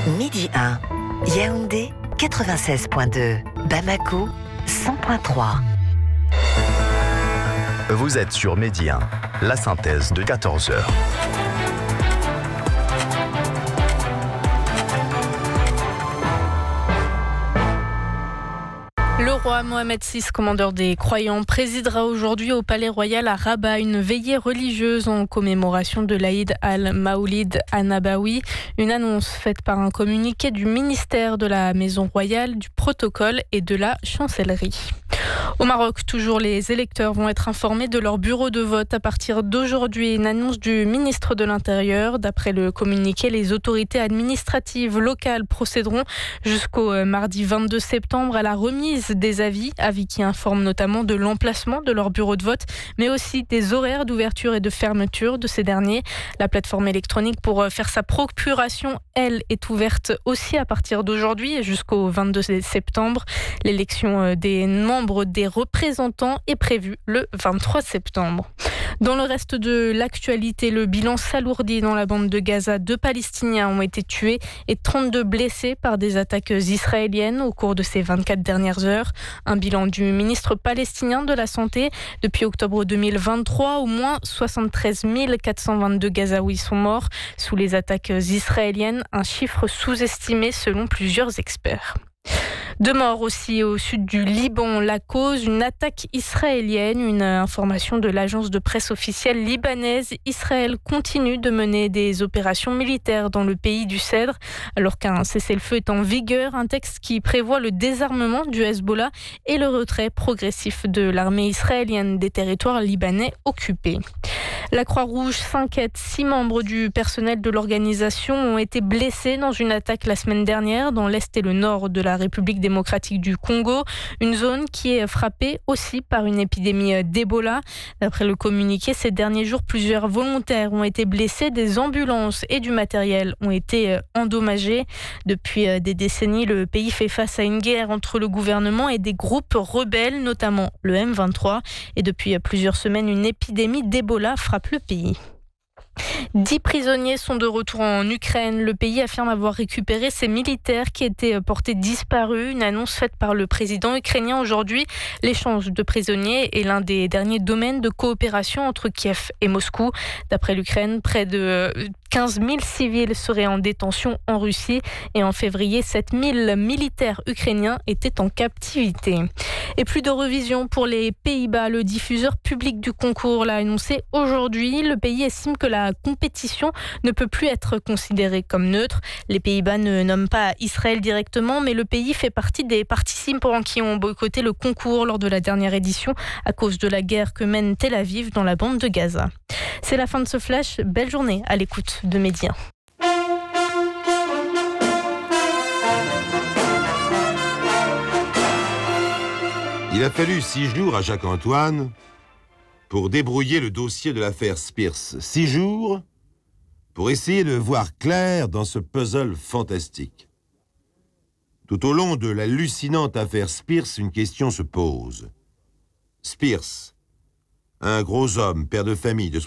Midi 1, Yaoundé 96.2, Bamako 100.3. Vous êtes sur Midi 1, la synthèse de 14h. Le roi Mohamed VI, commandeur des croyants, présidera aujourd'hui au Palais Royal à Rabat une veillée religieuse en commémoration de l'Aïd al-Maoulid an-Nabawi. Une annonce faite par un communiqué du ministère de la Maison Royale, du Protocole et de la Chancellerie. Au Maroc, toujours, les électeurs vont être informés de leur bureau de vote à partir d'aujourd'hui. Une annonce du ministre de l'Intérieur. D'après le communiqué, les autorités administratives locales procéderont jusqu'au mardi 22 septembre à la remise des avis qui informent notamment de l'emplacement de leur bureau de vote, mais aussi des horaires d'ouverture et de fermeture de ces derniers. La plateforme électronique pour faire sa procuration, elle, est ouverte aussi à partir d'aujourd'hui et jusqu'au 22 septembre. L'élection des membres des représentants est prévue le 23 septembre. Dans le reste de l'actualité, le bilan s'alourdit dans la bande de Gaza. 2 Palestiniens ont été tués et 32 blessés par des attaques israéliennes au cours de ces 24 dernières heures. Un bilan du ministre palestinien de la Santé. Depuis octobre 2023, au moins 73 422 Gazaouis sont morts sous les attaques israéliennes, un chiffre sous-estimé selon plusieurs experts. 2 morts aussi au sud du Liban. La cause, une attaque israélienne. Une information de l'agence de presse officielle libanaise. Israël continue de mener des opérations militaires dans le pays du Cèdre, alors qu'un cessez-le-feu est en vigueur. Un texte qui prévoit le désarmement du Hezbollah et le retrait progressif de l'armée israélienne des territoires libanais occupés. La Croix-Rouge s'inquiète. 6 membres du personnel de l'organisation ont été blessés dans une attaque la semaine dernière dans l'est et le nord de la République démocratique du Congo, une zone qui est frappée aussi par une épidémie d'Ebola. D'après le communiqué, ces derniers jours, plusieurs volontaires ont été blessés, des ambulances et du matériel ont été endommagés. Depuis des décennies, le pays fait face à une guerre entre le gouvernement et des groupes rebelles, notamment le M23. Et depuis plusieurs semaines, une épidémie d'Ebola frappe le pays. 10 prisonniers sont de retour en Ukraine. Le pays affirme avoir récupéré ses militaires qui étaient portés disparus. Une annonce faite par le président ukrainien aujourd'hui. L'échange de prisonniers est l'un des derniers domaines de coopération entre Kiev et Moscou. D'après l'Ukraine, près de 15 000 civils seraient en détention en Russie et en février, 7 000 militaires ukrainiens étaient en captivité. Et plus de revision pour les Pays-Bas. Le diffuseur public du concours l'a annoncé aujourd'hui. Le pays estime que la compétition ne peut plus être considérée comme neutre. Les Pays-Bas ne nomment pas Israël directement, mais le pays fait partie des participants qui ont boycotté le concours lors de la dernière édition à cause de la guerre que mène Tel Aviv dans la bande de Gaza. C'est la fin de ce flash. Belle journée à l'écoute de Midi 1. Il a fallu 6 jours à Jacques-Antoine pour débrouiller le dossier de l'affaire Spears. 6 jours pour essayer de voir clair dans ce puzzle fantastique. Tout au long de l'hallucinante affaire Spears, une question se pose. Spears, un gros homme, père de famille de